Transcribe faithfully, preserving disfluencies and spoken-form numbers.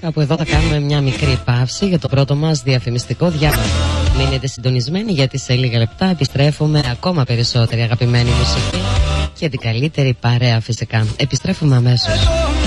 Κάπου εδώ θα κάνουμε μια μικρή παύση για το πρώτο μας διαφημιστικό διάλογο. Μείνετε συντονισμένοι γιατί σε λίγα λεπτά επιστρέφουμε ακόμα περισσότερη αγαπημένη μουσική και την καλύτερη παρέα φυσικά. Επιστρέφουμε αμέσως.